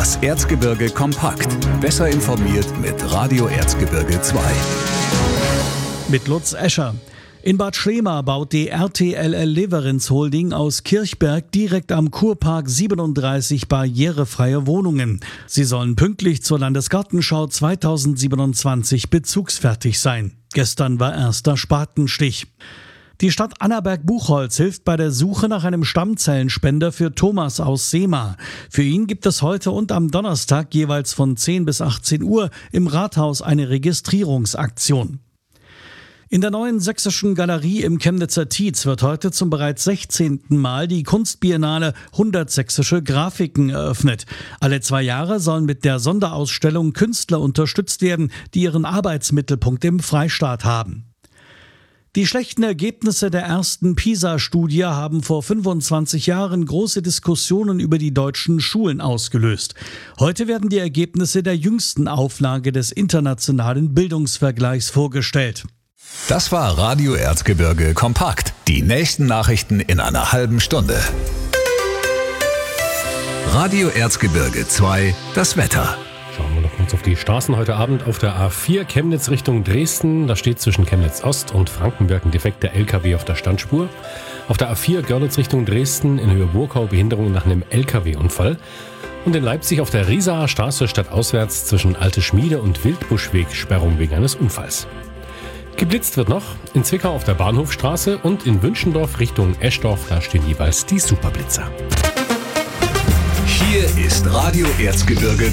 Das Erzgebirge kompakt. Besser informiert mit Radio Erzgebirge 2. Mit Lutz Escher. In Bad Schlema baut die RTLL Leverenz Holding aus Kirchberg direkt am Kurpark 37 barrierefreie Wohnungen. Sie sollen pünktlich zur Landesgartenschau 2027 bezugsfertig sein. Gestern war erster Spatenstich. Die Stadt Annaberg-Buchholz hilft bei der Suche nach einem Stammzellenspender für Thomas aus Seema. Für ihn gibt es heute und am Donnerstag jeweils von 10 bis 18 Uhr im Rathaus eine Registrierungsaktion. In der neuen Sächsischen Galerie im Chemnitzer Tietz wird heute zum bereits 16. Mal die Kunstbiennale 100 sächsische Grafiken eröffnet. Alle 2 Jahre sollen mit der Sonderausstellung Künstler unterstützt werden, die ihren Arbeitsmittelpunkt im Freistaat haben. Die schlechten Ergebnisse der ersten PISA-Studie haben vor 25 Jahren große Diskussionen über die deutschen Schulen ausgelöst. Heute werden die Ergebnisse der jüngsten Auflage des internationalen Bildungsvergleichs vorgestellt. Das war Radio Erzgebirge kompakt. Die nächsten Nachrichten in einer halben Stunde. Radio Erzgebirge 2, das Wetter. Schauen wir noch kurz auf die Straßen heute Abend. Auf der A4 Chemnitz Richtung Dresden, da steht zwischen Chemnitz Ost und Frankenberg ein defekter LKW auf der Standspur. Auf der A4 Görlitz Richtung Dresden in Höhe Burkau Behinderung nach einem LKW-Unfall. Und in Leipzig auf der Riesaer Straße stadtauswärts zwischen Alte Schmiede und Wildbuschweg Sperrung wegen eines Unfalls. Geblitzt wird noch in Zwickau auf der Bahnhofstraße und in Wünschendorf Richtung Eschdorf, da stehen jeweils die Superblitzer. Hier ist Radio Erzgebirge